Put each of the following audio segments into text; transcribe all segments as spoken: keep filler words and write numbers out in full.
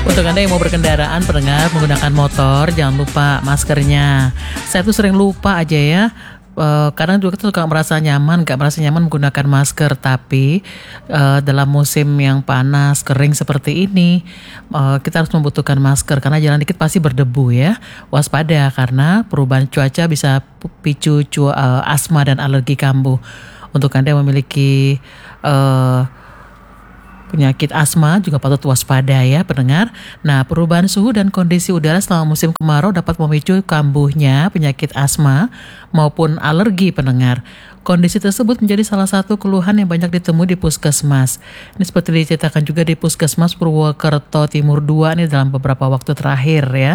Untuk Anda yang mau berkendaraan, pendengar menggunakan motor, jangan lupa maskernya. Saya tuh sering lupa aja ya. Uh, kadang juga kita suka merasa nyaman, gak merasa nyaman menggunakan masker. Tapi uh, dalam musim yang panas, kering seperti ini, uh, kita harus membutuhkan masker karena jalan dikit pasti berdebu ya. Waspada karena perubahan cuaca bisa picu cu- uh, asma dan alergi kambuh. Untuk Anda yang memiliki uh, penyakit asma juga patut waspada ya pendengar. Nah, perubahan suhu dan kondisi udara selama musim kemarau dapat memicu kambuhnya penyakit asma maupun alergi pendengar. Kondisi tersebut menjadi salah satu keluhan yang banyak ditemui di puskesmas. Ini seperti diceritakan juga di Puskesmas Purwokerto Timur dua nih dalam beberapa waktu terakhir ya.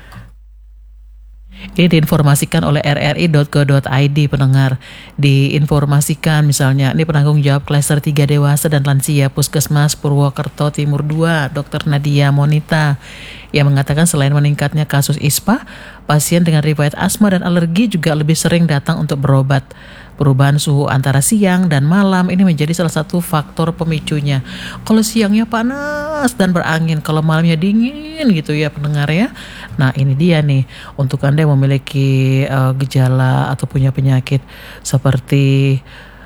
Ini diinformasikan oleh r r i dot go dot i d pendengar. Diinformasikan misalnya, ini penanggung jawab klaster tiga dewasa dan lansia Puskesmas Purwokerto Timur dua, dokter Nadia Monita, yang mengatakan selain meningkatnya kasus ispa, pasien dengan riwayat asma dan alergi juga lebih sering datang untuk berobat. Perubahan suhu antara siang dan malam ini menjadi salah satu faktor pemicunya. Kalau siangnya panas dan berangin, kalau malamnya dingin gitu ya pendengar ya. Nah ini dia nih, untuk Anda yang memiliki uh, gejala atau punya penyakit seperti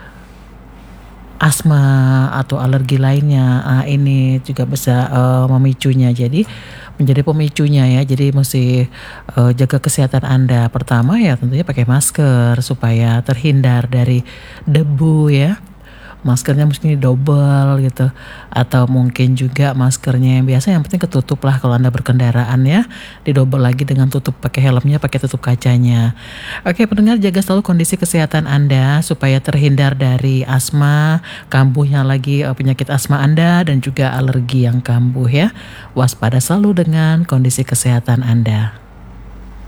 asma atau alergi lainnya, nah, ini juga bisa uh, memicunya. Jadi menjadi pemicunya ya. Jadi mesti uh, jaga kesehatan Anda. Pertama ya tentunya pakai masker supaya terhindar dari debu ya. Maskernya mungkin double gitu, atau mungkin juga maskernya yang biasa yang penting ketutup lah kalau Anda berkendaraan ya, didouble lagi dengan tutup pakai helmnya, pakai tutup kacanya. Oke pendengar, jaga selalu kondisi kesehatan Anda supaya terhindar dari asma, kambuhnya lagi penyakit asma Anda dan juga alergi yang kambuh ya. Waspada selalu dengan kondisi kesehatan Anda.